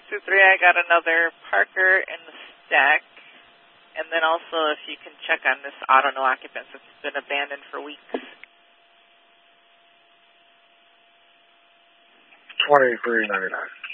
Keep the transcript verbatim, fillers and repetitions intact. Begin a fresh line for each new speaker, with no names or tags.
two three, I got another Parker in the stack. And then also if you can check on this auto no occupants, it's been abandoned for weeks.
twenty-three ninety-nine.